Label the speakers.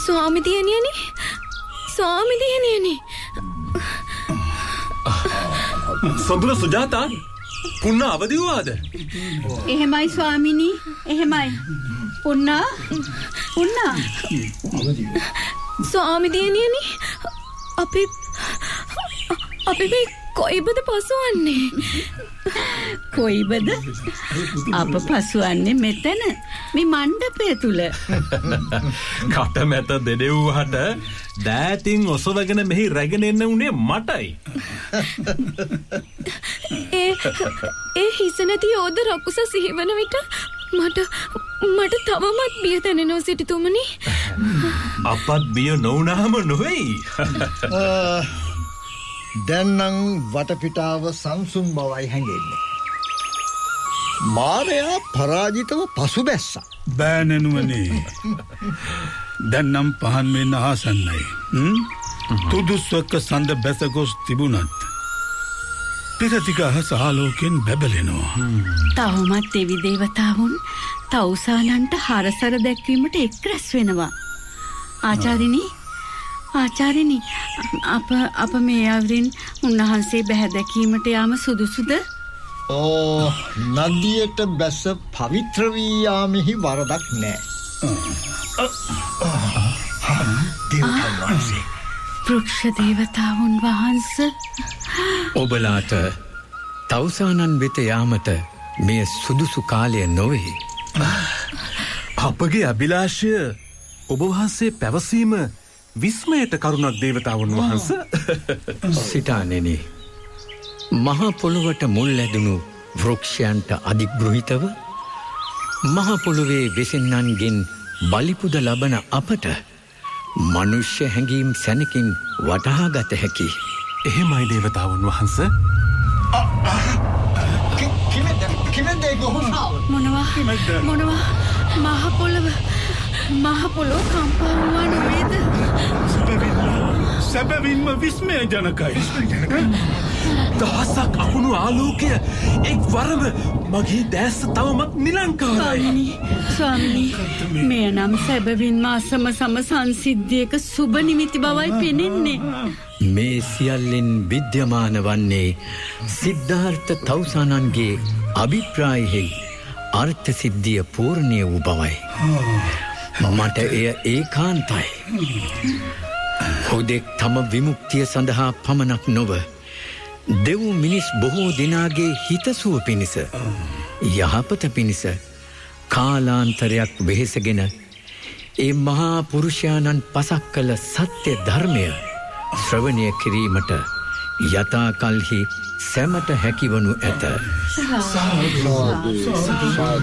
Speaker 1: ස්වාමි දියණියනි
Speaker 2: සොඳුර සුජාතා පුන්න අවදි වුණාද?
Speaker 3: එහෙමයි ස්වාමිනී එහෙමයි. පුන්නා
Speaker 1: ස්වාමි දියණියනි අපි මේ කොයිබද පසුවන්නේ?
Speaker 3: කොයිබද? අප පසුවන්නේ මෙතන මේ මණ්ඩපය තුල.
Speaker 2: කට මැත දෙදෙව්වට දෑතින් ඔසවගෙන මෙහි රැගෙන එන්න උනේ මටයි.
Speaker 1: ඒ හිස නැති යෝධ රකුස සිහිවන විට මට තවමත් බිය දැනෙනවා සිටුතුමනි.
Speaker 2: අපත් බිය නොවුනහම නොවේයි.
Speaker 4: දැන් නම් වටපිටාව සංසුන් බවයි හැඟෙන්නේ. මාරයා පරාජිතව පසුබැස්සා.
Speaker 5: බෑනනුවනේ. දැන් නම් පහන් වෙන්න ආසන්නයි. තුදුස්වක සඳ බැස ගොස් තිබුණත් පිරතික අහස ආලෝකයෙන් බැබලෙනවා.
Speaker 3: තවමත් දෙවි දේවතාවුන් තවුසාලන්ට හරසර දැක්වීමට එක් රැස් වෙනවා. ආචාර්යනි අප මේ අවරින් උන්වහන්සේ බැහැ දැකීමට යාම සුදුසුද?
Speaker 4: නදියට බැස පවිත්‍ර වී යාමෙහි වරදක් නෑ.
Speaker 3: වෘක්ෂ දේවතාවුන් වහන්සේ
Speaker 6: ඔබලාට තවුසානන් වෙත යාමට මේ සුදුසු කාලය නොවේ.
Speaker 2: අපගේ අභිලාෂය ඔබ වහන්සේ පැවසීම විස්මයට කරුණක් දේවතාවුන් වහන්ස.
Speaker 6: සිතානෙනි මහා පොළොවට මුල් ඇදුණු වෘක්ෂයන්ට අධිග්‍රහිතව මහා පොළොවේ වෙසෙන්නන්ගෙන් බලිපුද ලබන අපට මනුෂ්‍ය හැඟීම් සැනකින් වටහා ගත හැකි.
Speaker 2: එහෙමයි දේවතාවුන් වහන්ස.
Speaker 3: මොනවා මහා පොළොව කම්පා වුණා නේද?
Speaker 5: සැබවින්ම විස්මය ජනකයි.
Speaker 2: දහසක් අකුණු ආලෝකය එක් වරම මගේ දැස්ස තවමත් නිලංකාරයි.
Speaker 3: ස්වාමිනී මෙය නම් සැබවින්ම අසම සම සංසිද්ධියක සුබ නිමිති බවයි පෙනෙන්නේ.
Speaker 6: මේ සියල්ලෙන් විද්‍යමාන වන්නේ සිද්ධාර්ථ තවුසානන්ගේ අභිප්‍රායෙහි අර්ථ සිද්ධිය පූර්ණිය වූ බවයි. මට එය ඒකාන්තයි. හුදෙක් තම විමුක්තිය සඳහා පමණක් නොව දෙව් මිනිස් බොහෝ දෙනාගේ හිතසුව පිණිස යහපත පිණිස කාලාන්තරයක් වෙහෙසගෙන ඒ මහා පුරුෂයාණන් පසක් කළ සත්‍ය ධර්මය ශ්‍රවණය කිරීමට යථා කල්හි සැමට හැකිවනු ඇත.